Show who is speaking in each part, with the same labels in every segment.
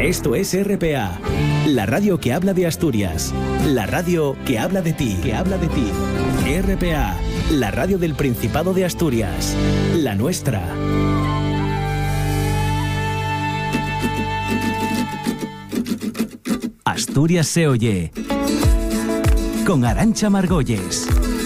Speaker 1: Esto es RPA, la radio que habla de Asturias, la radio que habla de ti, RPA, la radio del Principado de Asturias, la nuestra. Asturias se oye, con Arantxa Margolles.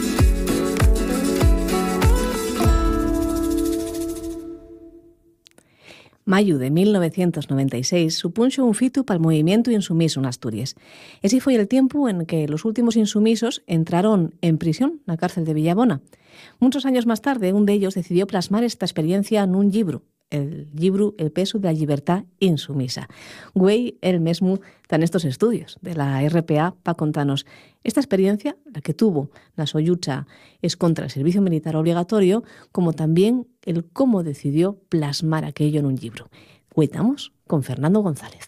Speaker 2: Maio de 1996 supunxo un fito para el movimiento insumiso en Asturias. Ese foi el tiempo en que los últimos insumisos entraron en prisión na cárcel de Villabona. Muchos años más tarde, un de ellos decidió plasmar esta experiencia nun libro, el libro El peso de la libertad insumisa. Güey, él mesmo está en estos estudios de la RPA para contarnos esta experiencia, la que tuvo na súa lucha es contra el servicio militar obligatorio, como también el cómo decidió plasmar aquello en un libro. Cuéntamos con Fernando González.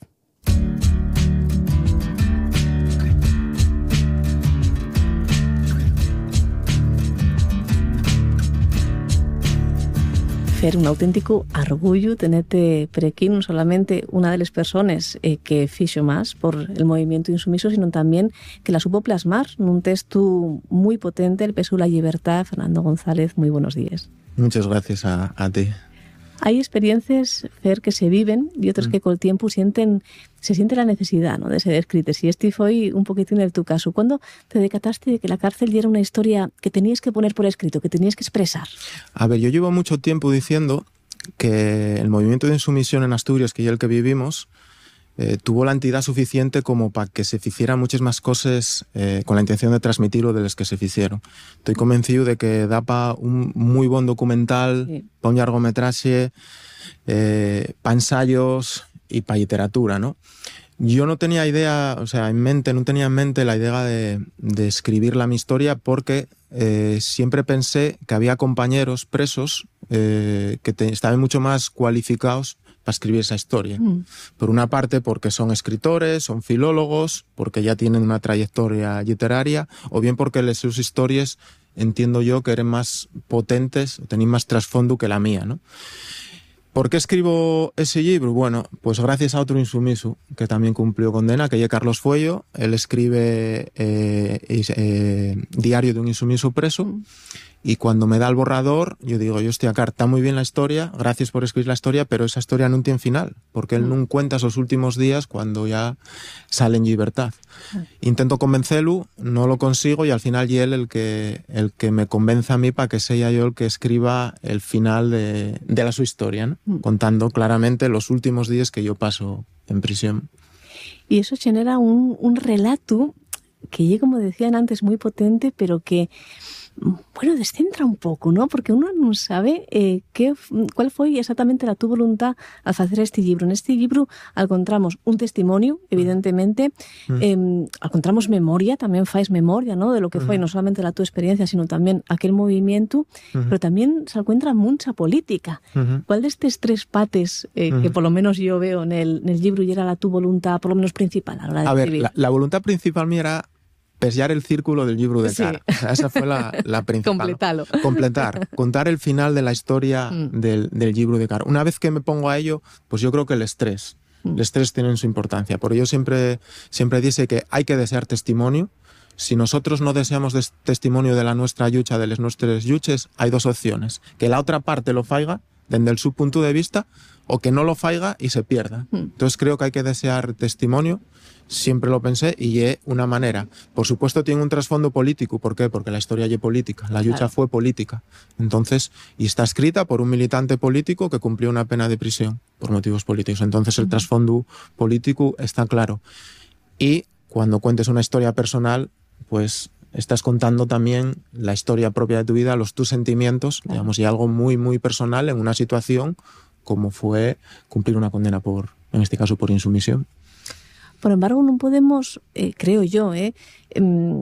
Speaker 2: Fer, un auténtico orgullo tenerte por aquí, no solamente una de las personas que fixo más por el movimiento insumiso, sino también que la supo plasmar en un texto muy potente, El peso de la libertad. Fernando González, muy buenos días.
Speaker 3: Muchas gracias a ti.
Speaker 2: Hay experiencias, Fer, que se viven y otras que con el tiempo se siente la necesidad, ¿no?, de ser escritas. Y este fue un poquitín el tu caso. ¿Cuándo te decataste de que la cárcel era una historia que tenías que poner por escrito, que tenías que expresar?
Speaker 3: A ver, yo llevo mucho tiempo diciendo que el movimiento de insumisión en Asturias, que es el que vivimos, tuvo la entidad suficiente como para que se hicieran muchas más cosas con la intención de transmitirlo de las que se hicieron. Estoy convencido de que da para un muy buen documental, sí, para un largometraje, para ensayos y para literatura, ¿no? Yo no tenía idea, o sea, no tenía en mente la idea de escribir mi historia porque siempre pensé que había compañeros presos que estaban mucho más cualificados para escribir esa historia. Por una parte porque son escritores, son filólogos, porque ya tienen una trayectoria literaria, o bien porque sus historias entiendo yo que eran más potentes, tenían más trasfondo que la mía, ¿no? ¿Por qué escribo ese libro? Bueno, pues gracias a otro insumiso que también cumplió condena, que es Carlos Fuello. Él escribe Diario de un insumiso preso, y cuando me da el borrador, yo digo, hostia, está muy bien la historia, gracias por escribir la historia, pero esa historia no tiene final, porque él no cuenta esos últimos días cuando ya sale en libertad. Intento convencerlo, no lo consigo, y al final y él el que me convence a mí para que sea yo el que escriba el final de su historia, ¿no? Contando claramente los últimos días que yo paso en prisión.
Speaker 2: Y eso genera un relato que, como decían antes, muy potente, pero que, bueno, descentra un poco, ¿no? Porque uno no sabe cuál fue exactamente la tu voluntad al hacer este libro. En este libro encontramos un testimonio, evidentemente, encontramos memoria, también fais memoria, ¿no?, de lo que fue no solamente la tu experiencia, sino también aquel movimiento, pero también se encuentra mucha política. ¿Cuál de estos tres pates que por lo menos yo veo en el libro y era la tu voluntad, por lo menos principal a la hora de escribir?
Speaker 3: A ver, la voluntad principal mía era pesar el círculo del libro de Cara. Sí. O sea, esa fue la principal. Completar, contar el final de la historia del libro de Cara. Una vez que me pongo a ello, pues yo creo que el estrés tiene su importancia. Porque yo siempre dice que hay que desear testimonio. Si nosotros no deseamos testimonio de la nuestra lucha, de las nuestras luchas, hay dos opciones: que la otra parte lo faiga desde su punto de vista, o que no lo faiga y se pierda. Entonces creo que hay que desear testimonio. Siempre lo pensé, y es una manera. Por supuesto tiene un trasfondo político. ¿Por qué? Porque la historia es política, la lucha fue política. Entonces, y está escrita por un militante político que cumplió una pena de prisión por motivos políticos. Entonces el trasfondo político está claro. Y cuando cuentes una historia personal, pues estás contando también la historia propia de tu vida, tus sentimientos, digamos, y algo muy, muy personal en una situación como fue cumplir una condena en este caso, por insumisión.
Speaker 2: Por embargo, no podemos, creo yo,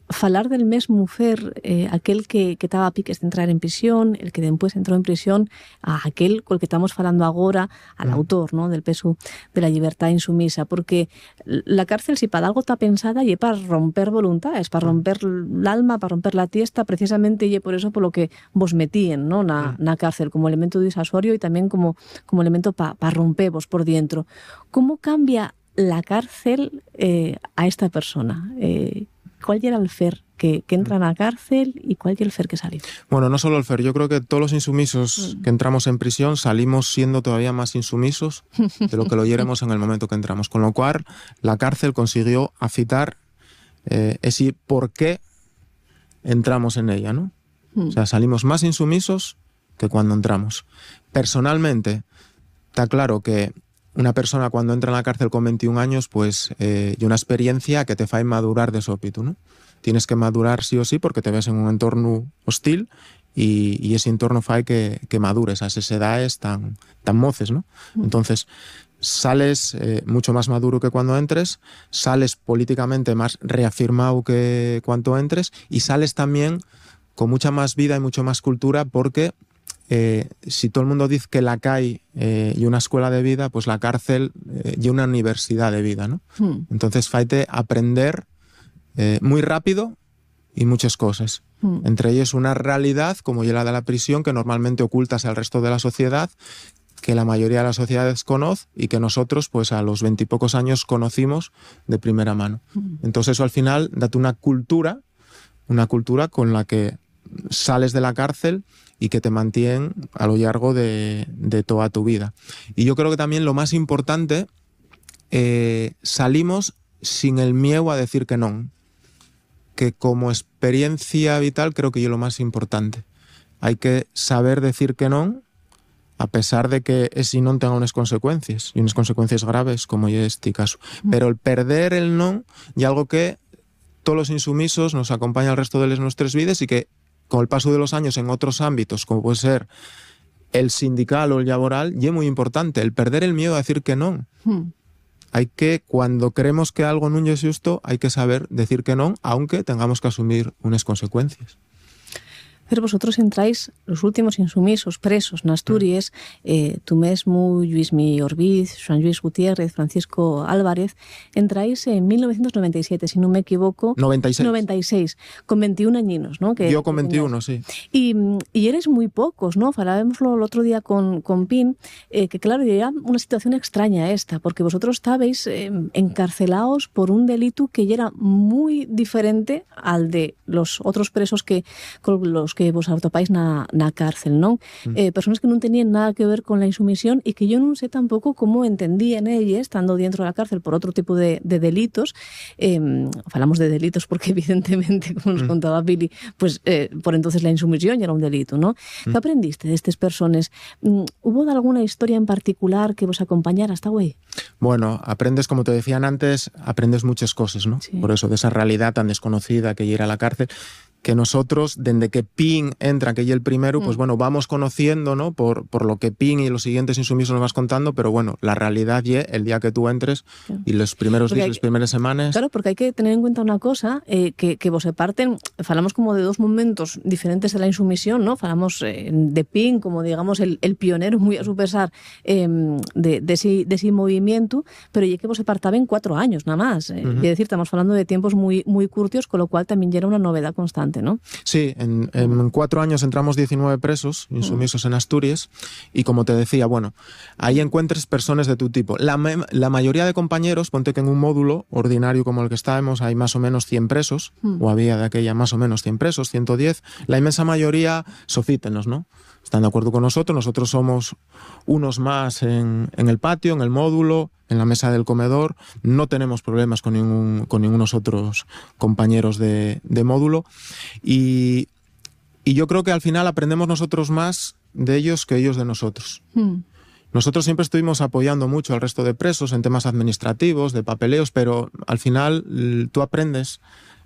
Speaker 2: falar del mesmo fer, aquel que estaba a piques de entrar en prisión, el que después entró en prisión, a aquel col que estamos falando agora, al autor, ¿no?, del peso de la libertad insumisa, porque la cárcel, si para algo está pensada, y para romper voluntades, para romper el alma, para romper la tiesta, precisamente, y por eso por lo que vos metíen, ¿no?, na cárcel, como elemento disuasorio y también como elemento para romper vos por dentro. ¿Cómo cambia la cárcel a esta persona? ¿Cuál era el fer que entra en la cárcel y cuál era el fer que salió?
Speaker 3: Bueno, no solo el fer, yo creo que todos los insumisos que entramos en prisión salimos siendo todavía más insumisos de lo que lo éramos en el momento que entramos. Con lo cual, la cárcel consiguió afitar ese por qué entramos en ella, ¿no? O sea, salimos más insumisos que cuando entramos. Personalmente, está claro que una persona cuando entra en la cárcel con 21 años, pues, y una experiencia que te fa madurar de sópito, ¿no? Tienes que madurar sí o sí porque te ves en un entorno hostil y ese entorno fa que madures a esas edades tan moces, ¿no? Entonces, sales mucho más maduro que cuando entres, sales políticamente más reafirmado que cuando entres y sales también con mucha más vida y mucho más cultura porque si todo el mundo dice que la CAI y una escuela de vida, pues la cárcel y una universidad de vida, ¿no? Entonces, faite aprender muy rápido y muchas cosas. Entre ellos una realidad, como ya la de la prisión, que normalmente ocultas al resto de la sociedad, que la mayoría de la sociedad desconoce y que nosotros, pues a los 20 y pocos años, conocimos de primera mano. Entonces, eso al final date una cultura con la que sales de la cárcel y que te mantienen a lo largo de toda tu vida. Y yo creo que también lo más importante, salimos sin el miedo a decir que no, que como experiencia vital creo que es lo más importante. Hay que saber decir que no, a pesar de que ese no tenga unas consecuencias, y unas consecuencias graves, como es este caso. Pero el perder el no y algo que todos los insumisos nos acompaña el resto de nuestras vidas y que con el paso de los años en otros ámbitos, como puede ser el sindical o el laboral, y es muy importante, el perder el miedo a decir que no. Hay que, cuando creemos que algo no es justo, hay que saber decir que no, aunque tengamos que asumir unas consecuencias.
Speaker 2: Pero vosotros entráis, los últimos insumisos presos en Asturias, tú mesmo, Lluismi Orbiz, Juan Luis Gutiérrez, Francisco Álvarez, entráis en 1997, si no me equivoco. 96, con 21 añinos, ¿no?
Speaker 3: Yo con 21, sí.
Speaker 2: Y eres muy pocos, ¿no? Falábamoslo el otro día con Pin, que claro, era una situación extraña esta, porque vosotros estabais encarcelados por un delito que ya era muy diferente al de los otros presos con los que vos atopáis na cárcel, ¿no? Personas que no tenían nada que ver con la insumisión y que yo no sé tampoco cómo entendían ellos, estando dentro de la cárcel por otro tipo de delitos. Falamos de delitos porque evidentemente, como nos contaba Billy, pues por entonces la insumisión ya era un delito, ¿no? ¿Qué aprendiste de estas personas? ¿Hubo alguna historia en particular que vos acompañara hasta hoy?
Speaker 3: Bueno, aprendes, como te decían antes, aprendes muchas cosas, ¿no? Sí. Por eso, de esa realidad tan desconocida que era la cárcel, que nosotros, desde que Pin entra, que ya el primero, pues bueno, vamos conociendo, ¿no? Por lo que Pin y los siguientes insumisos nos vas contando, pero bueno, la realidad ya el día que tú entres y los primeros días, las primeras semanas.
Speaker 2: Claro, porque hay que tener en cuenta una cosa, que vos se parten, falamos como de dos momentos diferentes de la insumisión, ¿no? Falamos de Pin como, digamos, el pionero, muy a su pesar, de ese movimiento, pero ya que vos se partaban 4 años, nada más. Es decir, estamos hablando de tiempos muy, muy curtios, con lo cual también ya era una novedad constante, ¿no?
Speaker 3: Sí, en 4 años entramos 19 presos insumisos en Asturias y, como te decía, bueno, ahí encuentres personas de tu tipo. La mayoría de compañeros, ponte que en un módulo ordinario como el que estábamos hay más o menos 100 presos, o había de aquella más o menos 100 presos, 110. La inmensa mayoría sofítenos, ¿no? Están de acuerdo con nosotros. Nosotros somos unos más en el patio, en el módulo, en la mesa del comedor. No tenemos problemas con ningunos otros compañeros de módulo. Y yo creo que al final aprendemos nosotros más de ellos que ellos de nosotros. Nosotros siempre estuvimos apoyando mucho al resto de presos en temas administrativos, de papeleos, pero al final tú aprendes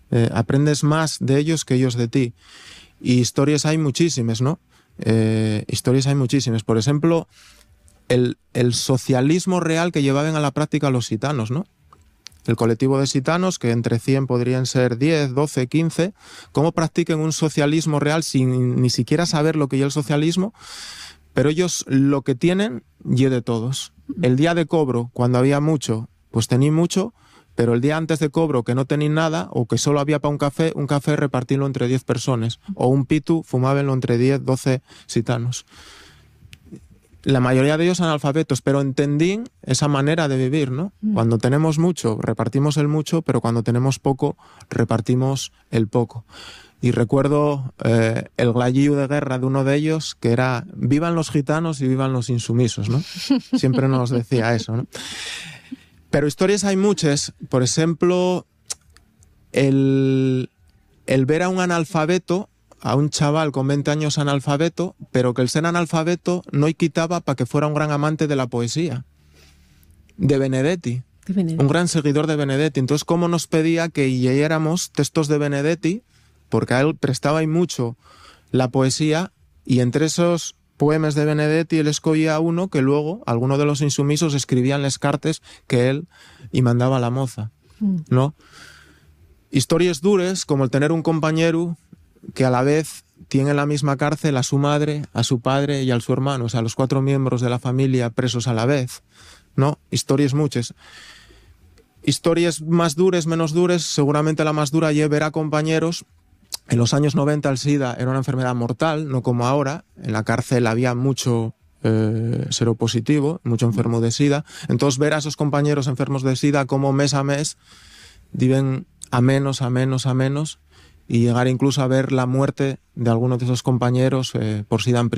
Speaker 3: más de ellos que ellos de ti. Y historias hay muchísimas, ¿no? Historias hay muchísimas. Por ejemplo, el socialismo real que llevaban a la práctica los gitanos, ¿no? el colectivo de sitanos, que entre 100 podrían ser 10, 12, 15, cómo practiquen un socialismo real sin ni siquiera saber lo que es el socialismo, pero ellos lo que tienen, y de todos. El día de cobro, cuando había mucho, pues tenían mucho, pero el día antes de cobro, que no tenían nada, o que solo había para un café repartirlo entre 10 personas, o un pitu, fumábenlo entre 10, 12 sitanos. La mayoría de ellos analfabetos, pero entendí esa manera de vivir, ¿no? Cuando tenemos mucho, repartimos el mucho, pero cuando tenemos poco, repartimos el poco. Y recuerdo el gallillo de guerra de uno de ellos, que era vivan los gitanos y vivan los insumisos, ¿no? Siempre nos decía eso, ¿no? Pero historias hay muchas. Por ejemplo, el ver a un analfabeto, a un chaval con 20 años analfabeto, pero que el ser analfabeto no quitaba para que fuera un gran amante de la poesía. De Benedetti. Un gran seguidor de Benedetti. Entonces, ¿cómo nos pedía que leyéramos textos de Benedetti? Porque a él prestaba y mucho la poesía, y entre esos poemas de Benedetti él escogía uno que luego alguno de los insumisos escribían las cartas que él y mandaba a la moza, ¿no? Historias duras, como el tener un compañero que a la vez tiene en la misma cárcel a su madre, a su padre y a su hermano, o sea, los 4 miembros de la familia presos a la vez, ¿no? Historias muchas. Historias más duras, menos duras. Seguramente la más dura es ver a compañeros. En los años 90 el SIDA era una enfermedad mortal, no como ahora. En la cárcel había mucho seropositivo, mucho enfermo de SIDA. Entonces ver a esos compañeros enfermos de SIDA como mes a mes viven a menos, y llegar incluso a ver la muerte de algunos de esos compañeros por SIDA en prisión.